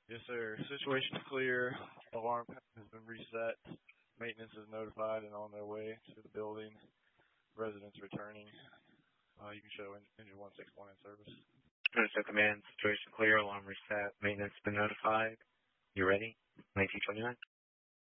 Yes, sir. Situation is clear. Alarm has been reset. Maintenance is notified and on their way to the building. Residents returning. You can show engine 161 in service. Understood, command. Situation clear. Alarm reset. Maintenance been notified. You ready? 1929.